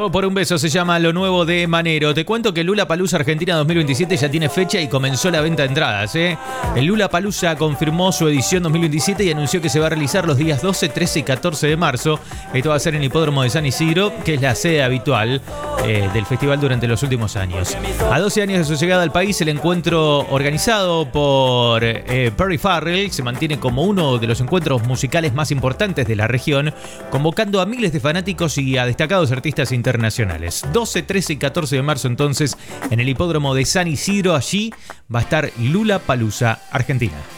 Todo por un beso se llama lo nuevo de Manero. Te cuento que Lollapalooza Argentina 2027 ya tiene fecha y comenzó la venta de entradas. El Lollapalooza confirmó su edición 2027 y anunció que se va a realizar los días 12, 13 y 14 de marzo. Esto va a ser en el Hipódromo de San Isidro, que es la sede habitual del festival durante los últimos años. A 12 años de su llegada al país, el encuentro organizado por Perry Farrell se mantiene como uno de los encuentros musicales más importantes de la región, convocando a miles de fanáticos y a destacados artistas internacionales. 12, 13 y 14 de marzo entonces en el Hipódromo de San Isidro. Allí va a estar Lollapalooza Argentina.